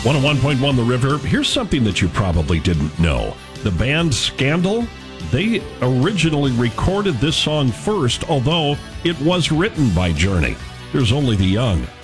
101.1 The River. Here's something that you probably didn't know. The band Scandal, they originally recorded this song first, although it was written by Journey. There's Only the Young